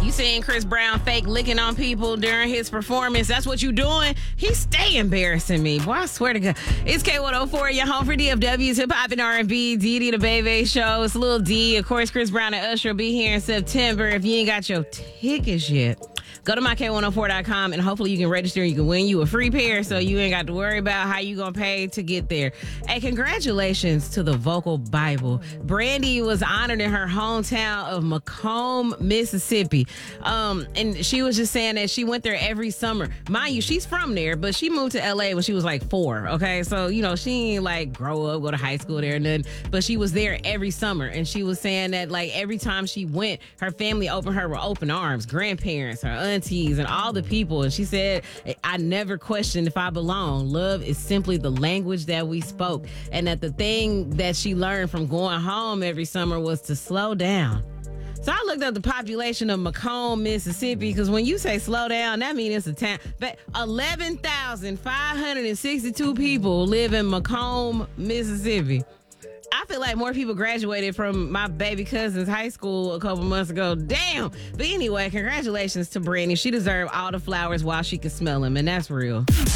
You seeing Chris Brown fake licking on people during his performance? That's what you doing? He stay embarrassing me. Boy, I swear to God. It's K104, your home for DFW's Hip Hop and R&B, DD the Bebe Show. It's Lil D. Of course, Chris Brown and Usher will be here in September. If you ain't got your tickets yet, go to myk104.com and hopefully you can register and you can win you a free pair so you ain't got to worry about how you going to pay to get there. Hey, congratulations to the Vocal Bible. Brandy was honored in her hometown of Macomb, Mississippi. And she was just saying that she went there every summer. Mind you, she's from there, but she moved to LA when she was like 4, okay? So, you know, she ain't like grow up, go to high school there and nothing, but she was there every summer. And she was saying that like every time she went, her family opened her with open arms, grandparents, her aunties, and all the people. And she said, I never questioned if I belong. Love is simply the language that we spoke. And that the thing that she learned from going home every summer was to slow down. So I looked up the population of Macomb, Mississippi, because when you say slow down, that means it's a town. But 11,562 people live in Macomb, Mississippi. I feel like more people graduated from my baby cousin's high school a couple months ago. Damn. But anyway, congratulations to Brandy. She deserved all the flowers while she could smell them, and that's real.